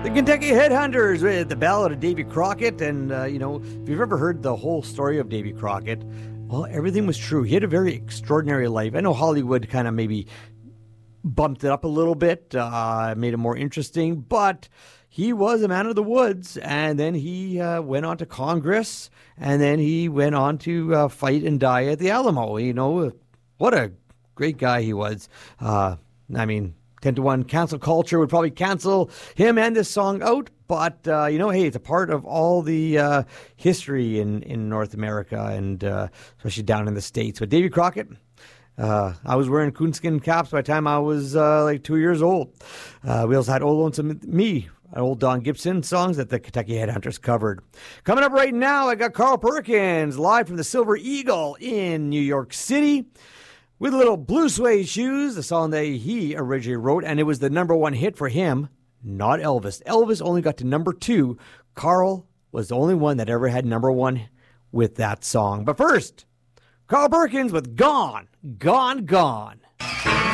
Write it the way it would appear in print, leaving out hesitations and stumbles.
The Kentucky Headhunters with the Ballad of Davy Crockett. And, if you've ever heard the whole story of Davy Crockett, well, everything was true. He had a very extraordinary life. I know Hollywood kind of maybe bumped it up a little bit, made it more interesting, but he was a man of the woods, and then he went on to Congress, and then he went on to fight and die at the Alamo. What a great guy he was. 10-1 cancel culture would probably cancel him and this song out, but, hey, it's a part of all the history in North America and especially down in the States. But Davy Crockett, I was wearing coonskin caps by the time I was 2 years old. We also had Old Lonesome Me, old Don Gibson songs that the Kentucky Headhunters covered. Coming up right now, I got Carl Perkins live from the Silver Eagle in New York City with a little Blue Suede Shoes, the song that he originally wrote, and it was the number one hit for him, not Elvis. Elvis only got to number 2. Carl was the only one that ever had number 1 with that song. But first, Carl Perkins with Gone, Gone, Gone.